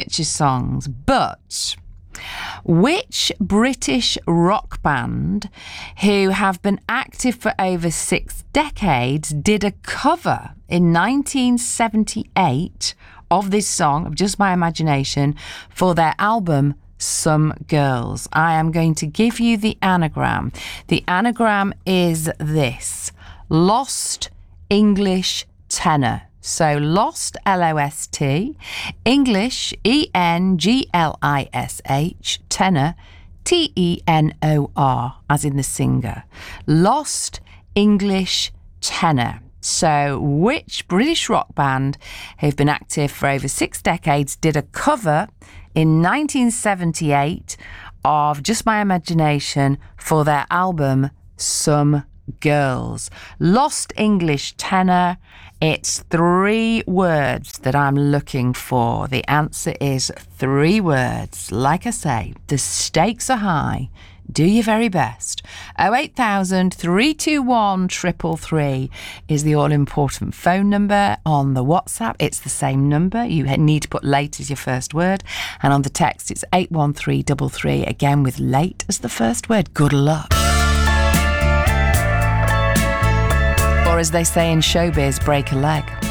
Switches songs, but which British rock band who have been active for over 6 decades did a cover in 1978 of this song, of Just My Imagination, for their album Some Girls? I am going to give you the anagram. The anagram is this: Lost English Tenor. So Lost, L-O-S-T, English, E-N-G-L-I-S-H, tenor, T-E-N-O-R, as in the singer. Lost English Tenor. So which British rock band who've been active for over 6 decades did a cover in 1978 of Just My Imagination for their album Some Girls? Lost English Tenor. It's 3 words that I'm looking for. The answer is 3 words. Like I say, the stakes are high. Do your very best. 08000 321 333 is the all-important phone number. On the WhatsApp, it's the same number. You need to put late as your first word. And on the text, it's 81333, again with late as the first word. Good luck. Or as they say in showbiz, break a leg.